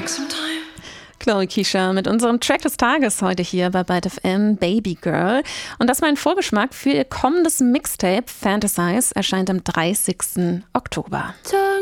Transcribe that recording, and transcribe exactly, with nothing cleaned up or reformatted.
take some time. Chloe Keisha mit unserem Track des Tages heute hier bei Byte F M, Baby Girl. Und das war ein Vorgeschmack für ihr kommendes Mixtape Fantasize, erscheint am dreißigsten Oktober.